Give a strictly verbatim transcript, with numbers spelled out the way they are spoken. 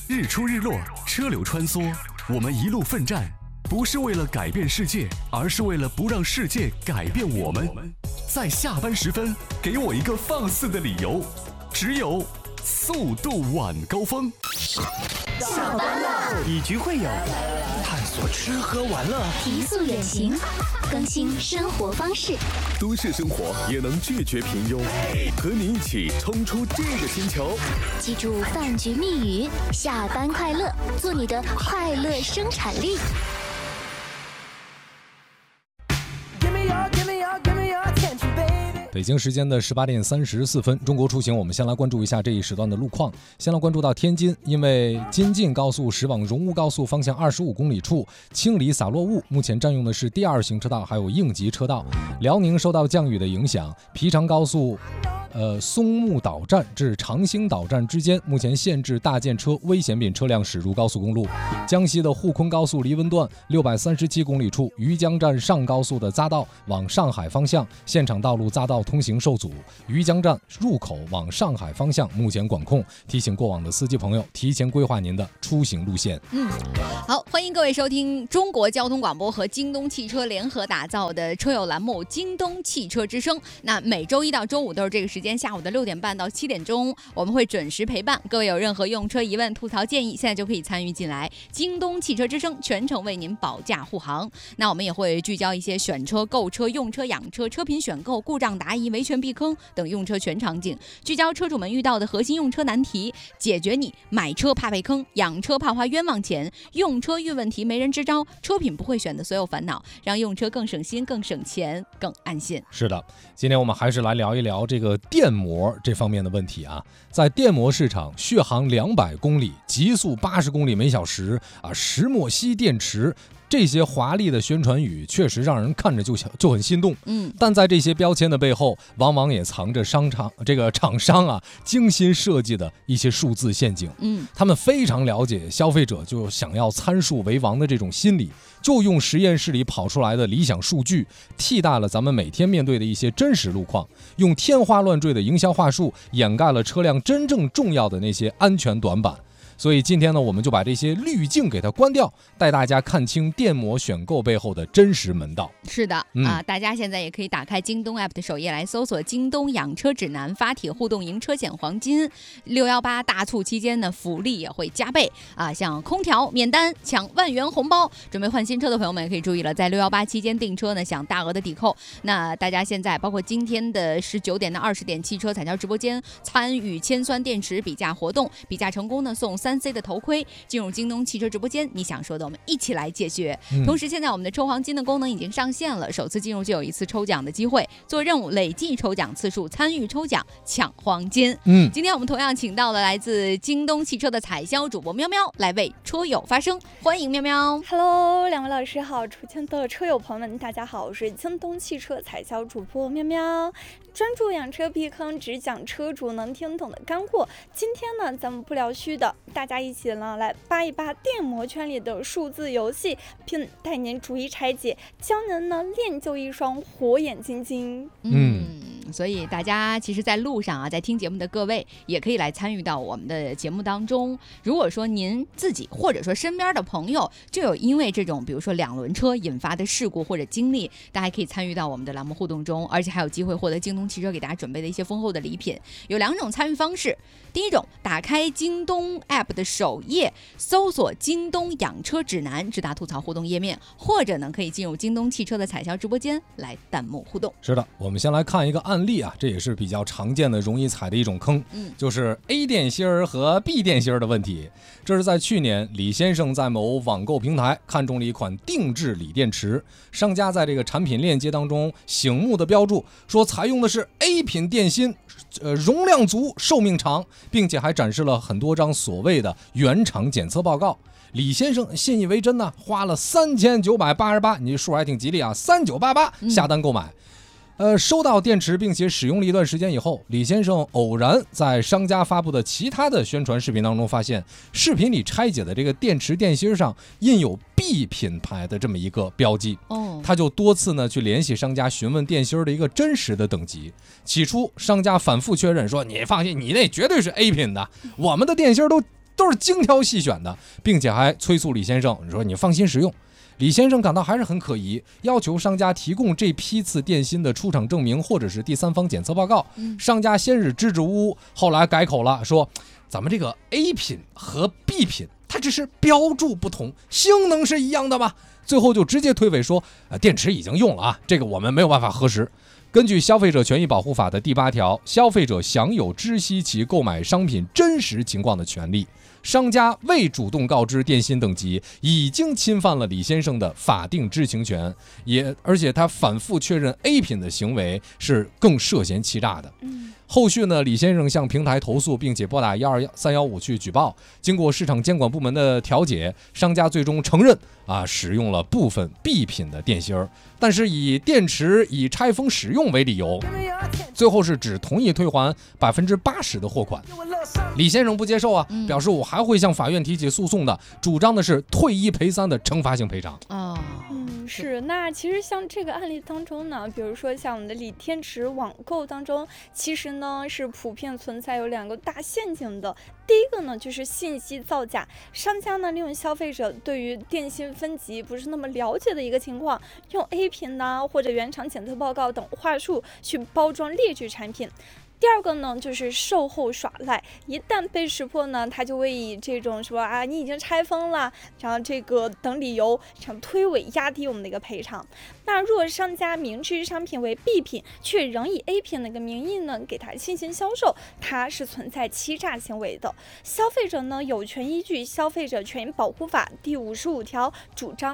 日出日落，车流穿梭，我们一路奋战，不是为了改变世界，而是为了不让世界改变我们。在下班时分，给我一个放肆的理由，只有速度晚高峰。 下班了， 以局会友，探索吃喝玩乐， 提速远行，更新生活方式。 都市生活也能拒绝平庸，和你一起冲出这个星球。 记住饭局密语：下班快乐，做你的快乐生产力。 北京时间的十八点三十四分，中国出行，我们先来关注一下这一时段的路况。先来关注到天津，因为京晋高速驶往荣乌高速方向二十五公里处清理洒落物，目前占用的是第二行车道还有应急车道。辽宁受到降雨的影响，皮长高速呃，松木岛站至长兴岛站之间，目前限制大件车、危险品车辆驶入高速公路。江西的沪昆高速黎温段六百三十七公里处，余江站上高速的匝道往上海方向，现场道路匝道通行受阻。余江站入口往上海方向目前管控，提醒过往的司机朋友提前规划您的出行路线。 嗯，好，欢迎各位收听中国交通广播和京东汽车联合打造的车友栏目《京东汽车之声》。那每周一到周五都是这个时间。下午的六点半到七点钟，我们会准时陪伴各位。有任何用车疑问、吐槽建议，现在就可以参与进来。京东汽车之声全程为您保驾护航。那我们也会聚焦一些选车、购车、用车、养车、车品选购、故障答疑、维权避坑等用车全场景，聚焦车主们遇到的核心用车难题，解决你买车怕被坑、养车怕花冤枉钱、用车遇问题没人支招、车品不会选的所有烦恼，让用车更省心、更省钱、更安心。 是的，今天我们还是来聊一聊这个电膜这方面的问题啊。在电膜市场，续航两百公里、极速八十公里每小时啊，石墨烯电池。这些华丽的宣传语确实让人看着就就很心动， 嗯， 但在这些标签的背后，往往也藏着商场这个厂商啊精心设计的一些数字陷阱。 嗯， 他们非常了解消费者就想要参数为王的这种心理，就用实验室里跑出来的理想数据，替代了咱们每天面对的一些真实路况，用天花乱坠的营销话术掩盖了车辆真正重要的那些安全短板。所以今天呢，我们就把这些滤镜给它关掉，带大家看清电膜选购背后的真实门道。 是的、 嗯、 啊，大家现在也可以打开京东 app 的首页来搜索京东养车指南，发帖互动赢车险黄金。六一八大促期间呢，福利也会加倍啊，像空调免单、抢万元红包。准备换新车的朋友们也可以注意了，在六一八期间订车呢，享大额的抵扣。那大家现在包括今天的十九点到二十点，汽车彩销直播间参与铅酸电池比价活动，比价成功呢送三 C 的头盔。进入京东汽车直播间，你想说的我们一起来解决、嗯、同时现在我们的抽黄金的功能已经上线了，首次进入就有一次抽奖的机会，做任务累计抽奖次数参与抽奖抢黄金。嗯，今天我们同样请到了来自京东汽车的彩销主播喵喵来为车友发声，欢迎喵喵。 Hello， 两位老师好，出圈的车友朋友们大家好，我是京东汽车彩销主播喵喵，专注养车避坑，只讲车主能听懂的干货。今天呢咱们不聊虚的，大家一起呢来扒一扒电膜圈里的数字游戏，并带您逐一拆解，教您呢练就一双火眼金睛。 嗯，所以大家其实在路上啊，在听节目的各位也可以来参与到我们的节目当中。如果说您自己或者说身边的朋友就有因为这种比如说两轮车引发的事故或者经历，大家可以参与到我们的栏目互动中，而且还有机会获得京东汽车给大家准备的一些丰厚的礼品。有两种参与方式，第一种，打开京东 app 的首页，搜索京东养车指南，直达吐槽互动页面，或者呢可以进入京东汽车的彩销直播间来弹幕互动。 是的，我们先来看一个案例啊，这也是比较常见的容易踩的一种坑，嗯，就是 A 电芯儿和 B 电芯儿的问题。这是在去年，李先生在某网购平台看中了一款定制锂电池，商家在这个产品链接当中醒目的标注说采用的是 A 品电芯，呃，容量足，寿命长，并且还展示了很多张所谓的原厂检测报告。李先生信以为真呢，花了三千九百八十八，你这数还挺吉利啊，三九八八下单购买。嗯呃，收到电池并且使用了一段时间以后，李先生偶然在商家发布的其他的宣传视频当中发现，视频里拆解的这个电池电芯上印有 B 品牌的这么一个标记。哦，他就多次呢去联系商家询问电芯的一个真实的等级。起初商家反复确认说，你放心，你那绝对是 A 品的，我们的电芯都都是精挑细选的，并且还催促李先生说你放心使用。李先生感到还是很可疑，要求商家提供这批次电芯的出厂证明或者是第三方检测报告。商家先是支支吾吾，后来改口了，说咱们这个 A 品和 B 品它只是标注不同，性能是一样的吧。最后就直接推诿说、呃、电池已经用了啊，这个我们没有办法核实。根据消费者权益保护法的第八条，消费者享有知悉其购买商品真实情况的权利。商家未主动告知电芯等级，已经侵犯了李先生的法定知情权，也而且他反复确认 A 品的行为是更涉嫌欺诈的。 嗯后续呢，李先生向平台投诉，并且拨打幺二三幺五去举报。经过市场监管部门的调解，商家最终承认啊使用了部分 B 品的电芯儿，但是以电池已拆封使用为理由，最后是只同意退还百分之八十的货款。李先生不接受啊，表示我还会向法院提起诉讼的，主张的是退一赔三的惩罚性赔偿。 哦， 嗯，是。那其实像这个案例当中呢，比如说像我们的锂电池网购当中，其实呢是普遍存在有两个大陷阱的。第一个呢就是信息造假，商家呢利用消费者对于电芯分级不是那么了解的一个情况，用 A 品呐、或者原厂检测报告等话术去包装劣质产品。第二个呢，就是售后耍赖，一旦被识破呢，他就会以这种说啊，你已经拆封了，然后这个等理由，想推诿压低我们的一个赔偿。那若商家明知商品为 B 品，却仍以 A 品的一个名义呢给他进行销售，它是存在欺诈行为的。消费者呢有权依据《消费者权益保护法》第五十五条主张